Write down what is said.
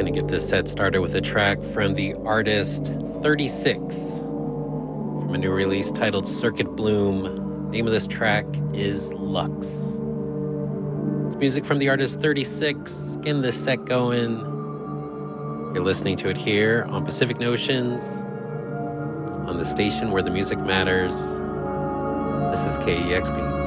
Gonna get this set started with a track from the artist 36 from a new release titled Circuit Bloom. Name of this track is Lux. It's music from the artist 36. Getting this set going. You're listening to it here on Pacific Notions, on the station where the music matters. This is KEXP.